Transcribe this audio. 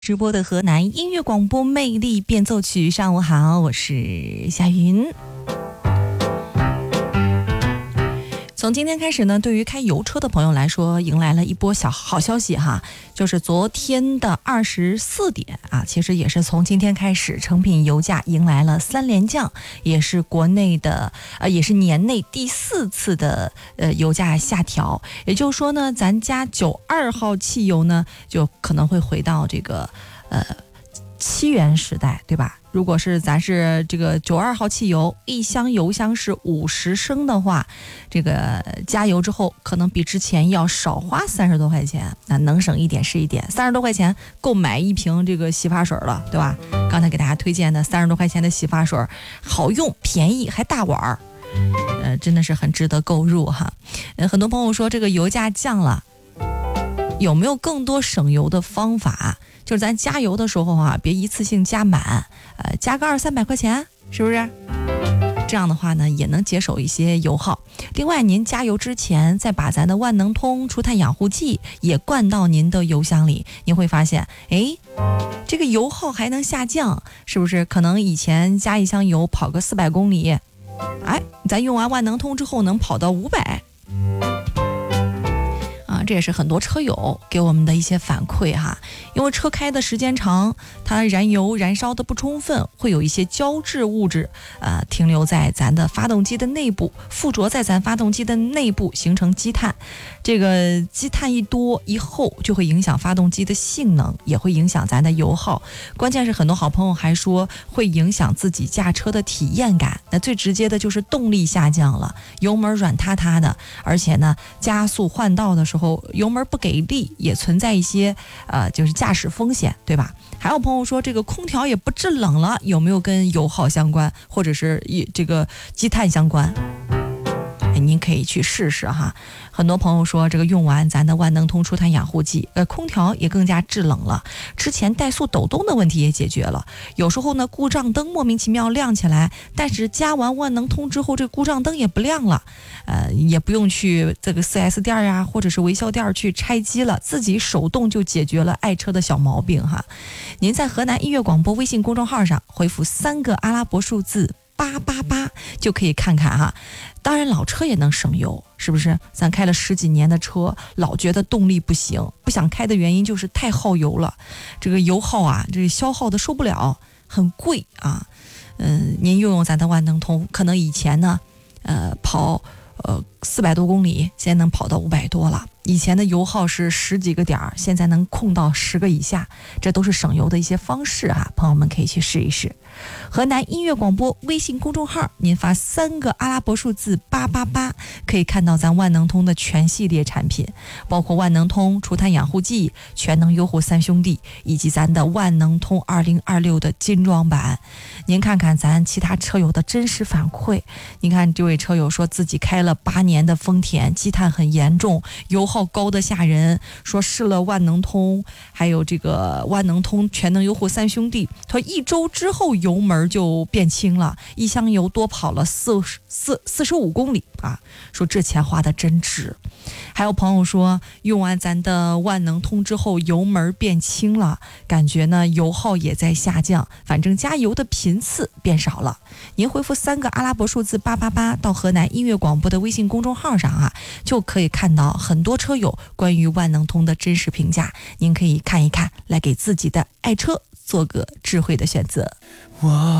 直播的河南音乐广播魅力变奏曲，上午好，我是夏云。从今天开始呢，对于开油车的朋友来说，迎来了一波好消息哈，就是昨天的24点啊，其实也是从今天开始，成品油价迎来了3连降，也是国内的也是年内第4次的油价下调。也就是说呢，咱家92号汽油呢，就可能会回到这个7元时代，对吧？如果是咱是这个92号汽油，一箱油箱是50升的话，这个加油之后可能比之前要少花30多块钱，那能省一点是一点，30多块钱够买一瓶这个洗发水了，对吧？刚才给大家推荐的30多块钱的洗发水，好用、便宜还大碗真的是很值得购入哈。很多朋友说这个油价降了，有没有更多省油的方法？就是咱加油的时候啊，别一次性加满，加个200-300块钱，是不是？这样的话呢，也能节省一些油耗。另外，您加油之前再把咱的万能通除碳养护剂也灌到您的油箱里，你会发现，这个油耗还能下降，是不是？可能以前加一箱油跑个400公里，咱用完万能通之后能跑到500。这也是很多车友给我们的一些反馈哈，因为车开的时间长，它燃油燃烧的不充分，会有一些胶质物质停留在咱的发动机的内部，附着在咱发动机的内部，形成积碳。这个积碳一多一厚，就会影响发动机的性能，也会影响咱的油耗。关键是很多好朋友还说会影响自己驾车的体验感。那最直接的就是动力下降了，油门软塌塌的，而且呢，加速换道的时候油门不给力，也存在一些就是驾驶风险，对吧？还有朋友说这个空调也不制冷了，有没有跟油耗相关，或者是这个积碳相关？您可以去试试哈。很多朋友说这个用完咱的万能通除碳养护剂，空调也更加制冷了，之前怠速抖动的问题也解决了。有时候呢，故障灯莫名其妙亮起来，但是加完万能通之后，这个故障灯也不亮了，也不用去这个 4S 店啊，或者是维修店去拆机了，自己手动就解决了爱车的小毛病哈。您在河南音乐广播微信公众号上回复3个阿拉伯数字888就可以看看哈。当然老车也能省油，是不是？咱开了10几年的车，老觉得动力不行，不想开的原因就是太耗油了，这个油耗啊，这个消耗的受不了，很贵啊。您用咱的万能通，可能以前呢跑400多公里，现在能跑到500多了。以前的油耗是10几个点，现在能控到10个以下，这都是省油的一些方式哈，朋友们可以去试一试。河南音乐广播微信公众号，您发3个阿拉伯数字888，可以看到咱万能通的全系列产品，包括万能通除碳养护剂、全能优护3兄弟，以及咱的万能通2026的精装版。您看看咱其他车友的真实反馈，您看这位车友说自己开了8年的丰田，积碳很严重，油耗高的吓人，说试了万能通，还有这个万能通全能优护3兄弟，他说1周之后油门就变轻了，一箱油多跑了45公里啊，说这钱花的真值。还有朋友说用完咱的万能通之后油门变轻了，感觉呢油耗也在下降，反正加油的频次变少了。您回复3个阿拉伯数字888到河南音乐广播的微信公众号上啊，就可以看到很多车友关于万能通的真实评价，您可以看一看，来给自己的爱车做个智慧的选择。